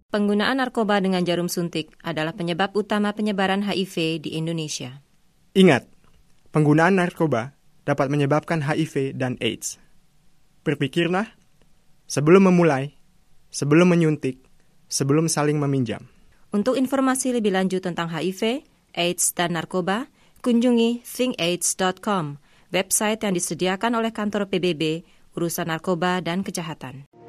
Penggunaan narkoba dengan jarum suntik adalah penyebab utama penyebaran HIV di Indonesia. Ingat, penggunaan narkoba dapat menyebabkan HIV dan AIDS. Berpikirlah sebelum memulai, sebelum menyuntik, sebelum saling meminjam. Untuk informasi lebih lanjut tentang HIV, AIDS, dan narkoba, kunjungi thinkaids.com, website yang disediakan oleh kantor PBB, urusan narkoba dan kejahatan.